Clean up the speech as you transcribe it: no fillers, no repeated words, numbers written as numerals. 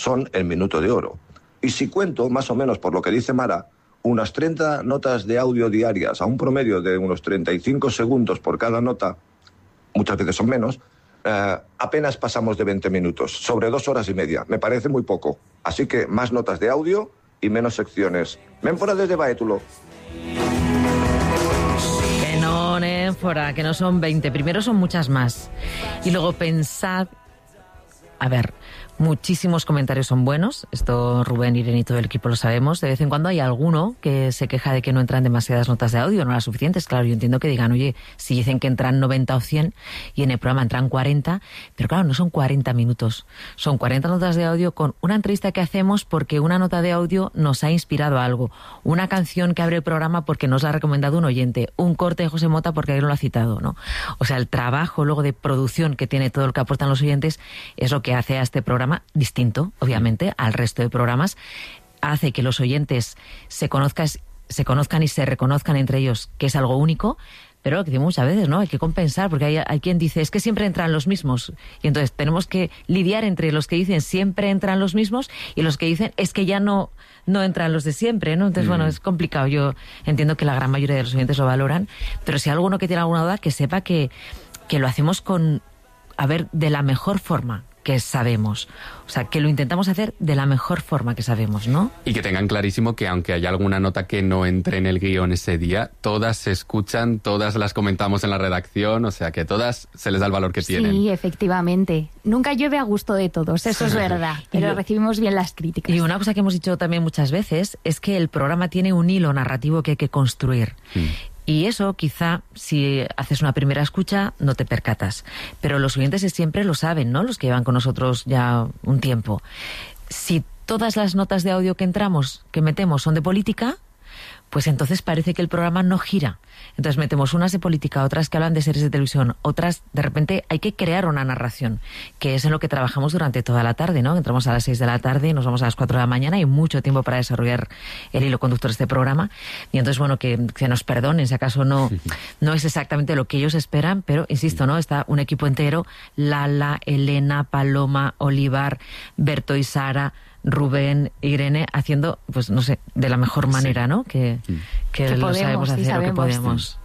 son el minuto de oro. Y si cuento, más o menos por lo que dice Mara, unas 30 notas de audio diarias a un promedio de unos 35 segundos por cada nota, muchas veces son menos, apenas pasamos de 20 minutos, sobre 2 horas y media. Me parece muy poco. Así que más notas de audio y menos secciones. Ménfora desde Baétulo. Que no, Nénfora, que no son 20. Primero son muchas más. Y luego pensad... A ver, muchísimos comentarios son buenos. Esto Rubén, Irene y todo el equipo lo sabemos. De vez en cuando hay alguno que se queja de que no entran demasiadas notas de audio, no las suficientes. Claro, yo entiendo que digan, oye, si dicen que entran 90 o 100 y en el programa entran 40, pero claro, no son 40 minutos. Son 40 notas de audio con una entrevista que hacemos porque una nota de audio nos ha inspirado a algo. Una canción que abre el programa porque nos la ha recomendado un oyente. Un corte de José Mota porque alguien lo ha citado, ¿no? O sea, el trabajo luego de producción que tiene todo lo que aportan los oyentes es lo que hace a este programa distinto, obviamente, al resto de programas. Hace que los oyentes se conozcan y se reconozcan entre ellos, que es algo único, pero lo que digo muchas veces, ¿no? Hay que compensar, porque hay quien dice, es que siempre entran los mismos. Y entonces tenemos que lidiar entre los que dicen siempre entran los mismos y los que dicen es que ya no entran los de siempre, ¿no? Entonces, bueno, es complicado. Yo entiendo que la gran mayoría de los oyentes lo valoran, pero si hay alguno que tiene alguna duda, que sepa que lo hacemos de la mejor forma que sabemos. O sea, que lo intentamos hacer de la mejor forma que sabemos, ¿no? Y que tengan clarísimo que aunque haya alguna nota que no entre en el guión ese día, todas se escuchan, todas las comentamos en la redacción, o sea, que todas se les da el valor que tienen. Sí, efectivamente. Nunca llueve a gusto de todos, eso es verdad, pero recibimos bien las críticas. Y una cosa que hemos dicho también muchas veces es que el programa tiene un hilo narrativo que hay que construir. Y eso quizá si haces una primera escucha no te percatas, pero los oyentes siempre lo saben, ¿no? Los que llevan con nosotros ya un tiempo. Si todas las notas de audio que metemos son de política, pues entonces parece que el programa no gira. Entonces metemos unas de política, otras que hablan de series de televisión, otras, de repente hay que crear una narración, que es en lo que trabajamos durante toda la tarde, ¿no? Entramos a las 6 de la tarde, nos vamos a las 4 de la mañana, hay mucho tiempo para desarrollar el hilo conductor de este programa. Y entonces, bueno, que nos perdonen si acaso no es exactamente lo que ellos esperan, pero insisto, ¿no? Está un equipo entero, Lala, Elena, Paloma, Olivar, Berto y Sara, Rubén, Irene, haciendo, pues no sé, de la mejor manera, ¿no? Que lo sabemos hacer, lo que podemos.